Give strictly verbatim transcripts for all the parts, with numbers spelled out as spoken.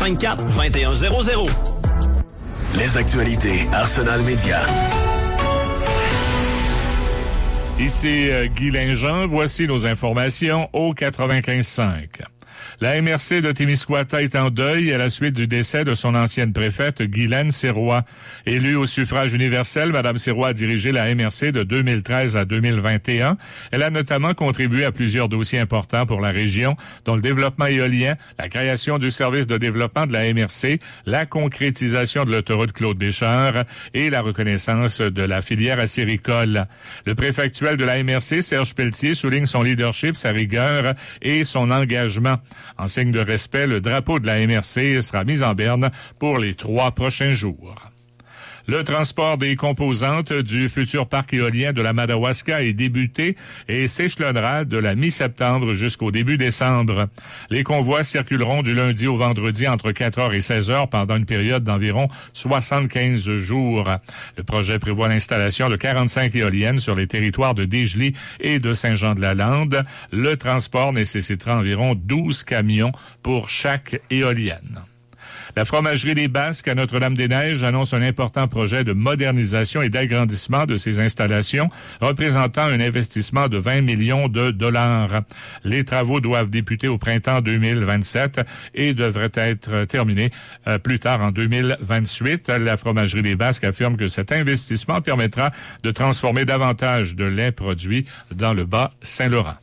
cinq quatre, deux un zéro zéro. Les actualités Arsenal Média. Ici euh, Guy Linjean, voici nos informations au quatre-vingt-quinze cinq. La M R C de Témiscouata est en deuil à la suite du décès de son ancienne préfète, Guylaine Sirois. Élue au suffrage universel, Mme Sirois a dirigé la M R C de deux mille treize à deux mille vingt et un. Elle a notamment contribué à plusieurs dossiers importants pour la région, dont le développement éolien, la création du service de développement de la M R C, la concrétisation de l'autoroute Claude Deschamps et la reconnaissance de la filière acéricole. Le préfet actuel de la M R C, Serge Pelletier, souligne son leadership, sa rigueur et son engagement. En signe de respect, le drapeau de la M R C sera mis en berne pour les trois prochains jours. Le transport des composantes du futur parc éolien de la Madawaska est débuté et s'échelonnera de la mi-septembre jusqu'au début décembre. Les convois circuleront du lundi au vendredi entre quatre heures et seize heures pendant une période d'environ soixante-quinze jours. Le projet prévoit l'installation de quarante-cinq éoliennes sur les territoires de Dégelée et de Saint-Jean-de-la-Lande. Le transport nécessitera environ douze camions pour chaque éolienne. La fromagerie des Basques à Notre-Dame-des-Neiges annonce un important projet de modernisation et d'agrandissement de ses installations, représentant un investissement de vingt millions de dollars. Les travaux doivent débuter au printemps deux mille vingt-sept et devraient être terminés euh, plus tard en deux mille vingt-huit. La fromagerie des Basques affirme que cet investissement permettra de transformer davantage de lait produit dans le Bas-Saint-Laurent.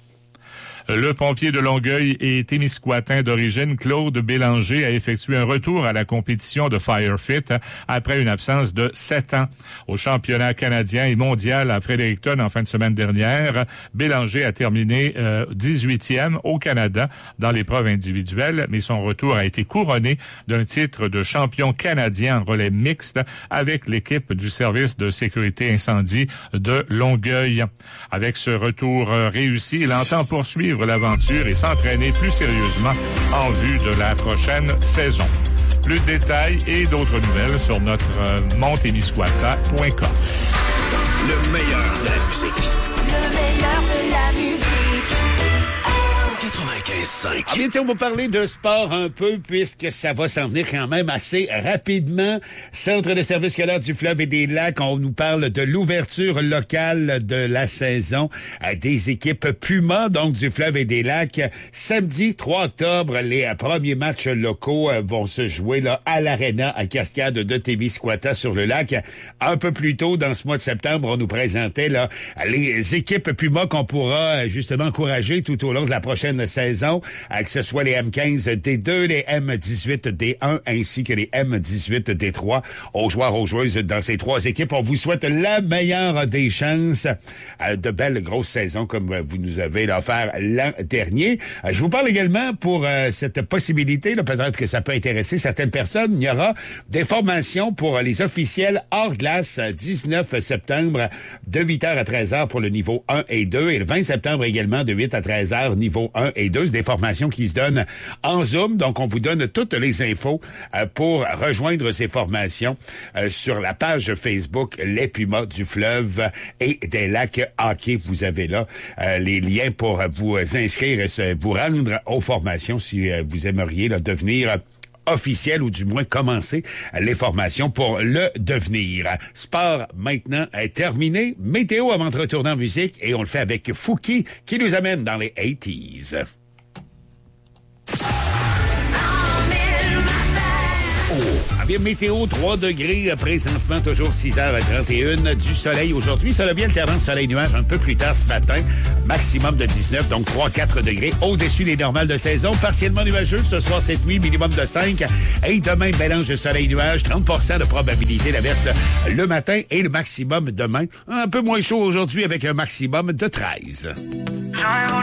Le pompier de Longueuil et Témiscouatin d'origine, Claude Bélanger, a effectué un retour à la compétition de Firefit après une absence de sept ans. Au championnat canadien et mondial à Fredericton en fin de semaine dernière, Bélanger a terminé euh, dix-huitième au Canada dans l'épreuve individuelle, mais son retour a été couronné d'un titre de champion canadien en relais mixte avec l'équipe du service de sécurité incendie de Longueuil. Avec ce retour euh, réussi, il entend poursuivre l'aventure et s'entraîner plus sérieusement en vue de la prochaine saison. Plus de détails et d'autres nouvelles sur notre euh, montémiscouata point com. Le meilleur de la musique. Le meilleur de la musique. quatre-vingt-quinze cinq. Ah bien, tiens, on va parler de sport un peu, puisque ça va s'en venir quand même assez rapidement. Centre de services scolaires du Fleuve et des Lacs, on nous parle de l'ouverture locale de la saison à des équipes Puma, donc du Fleuve et des Lacs. Samedi trois octobre, les premiers matchs locaux vont se jouer là à l'Arena à Cascade de Témiscouata sur le lac. Un peu plus tôt, dans ce mois de septembre, on nous présentait là les équipes Puma qu'on pourra justement encourager tout au long de la prochaine saison, que ce soit les M quinze D deux, les M dix-huit D un ainsi que les M dix-huit D trois. Aux joueurs, aux joueuses dans ces trois équipes, on vous souhaite la meilleure des chances. De belles grosses saisons comme vous nous avez offert l'an dernier. Je vous parle également pour cette possibilité, là, peut-être que ça peut intéresser certaines personnes. Il y aura des formations pour les officiels hors glace dix-neuf septembre de huit heures à treize heures pour le niveau un et deux et le vingt septembre également de huit à treize heures niveau un et deux. C'est des formations qui se donnent en Zoom. Donc, on vous donne toutes les infos euh, pour rejoindre ces formations euh, sur la page Facebook Les Pumas du Fleuve et des Lacs Hockey. Vous avez là euh, les liens pour vous inscrire et vous rendre aux formations si euh, vous aimeriez là, devenir officiel ou du moins commencer les formations pour le devenir. Sport maintenant est terminé. Météo avant de retourner en musique et on le fait avec Fouki qui nous amène dans les eighties. Ah bien, météo, trois degrés, présentement, toujours six heures trente et un, du soleil aujourd'hui. Ça va bien alternance soleil-nuage un peu plus tard ce matin, maximum de dix-neuf, donc trois à quatre degrés, au-dessus des normales de saison, partiellement nuageux ce soir, cette nuit, minimum de cinq, et demain, mélange de soleil-nuage, trente pour cent de probabilité d'averse le matin, et le maximum demain, un peu moins chaud aujourd'hui avec un maximum de treize.